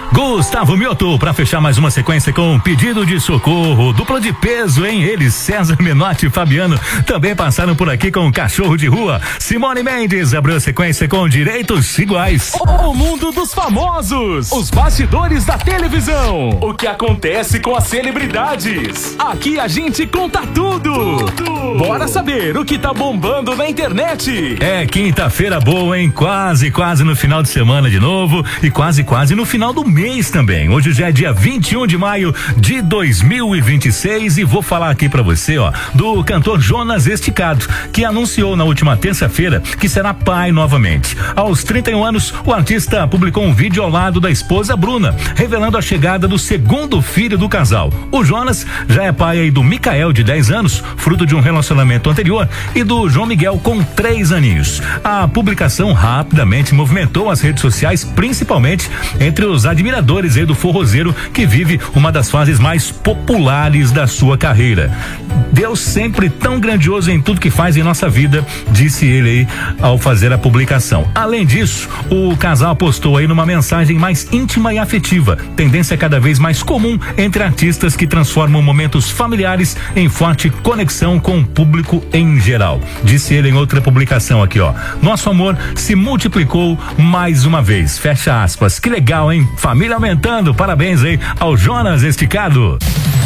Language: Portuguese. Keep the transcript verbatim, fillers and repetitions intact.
Gustavo Mioto, pra fechar mais uma sequência com um pedido de socorro, dupla de peso, hein? Eles, César Menotti e Fabiano, também passaram por aqui com Cachorro de Rua. Simone Mendes abriu a sequência com Direitos Iguais. O mundo dos famosos, os bastidores da televisão, o que acontece com as celebridades. Aqui a gente conta tudo. tudo. Bora saber o que tá bombando na internet. É quinta-feira boa, hein? Quase, quase no final de semana de novo e quase, quase no final do mês também. Hoje já é dia vinte e um de maio de dois mil e vinte e seis e vou falar aqui pra você, ó, do cantor Jonas Esticado, que anunciou na última terça-feira que será pai novamente. Aos trinta e um anos, o artista publicou um vídeo ao lado da esposa Bruna, revelando a chegada do segundo filho do casal. O Jonas já é pai aí do Micael, de dez anos, fruto de um relacionamento anterior, e do João Miguel, com três aninhos. A publicação rapidamente movimentou as redes sociais, principalmente entre os admiradores aí do forrozeiro, que vive uma das fases mais populares da sua carreira. Deus sempre tão grandioso em tudo que faz em nossa vida, disse ele aí ao fazer a publicação. Além disso, o casal postou aí numa mensagem mais íntima e afetiva, tendência cada vez mais comum entre artistas que transformam momentos familiares em forte conexão com o público em geral. Disse ele em outra publicação aqui, ó: nosso amor se multiplicou mais uma vez. Fecha aspas. Que legal, hein? Família aumentando. Parabéns aí ao Jonas Esticado.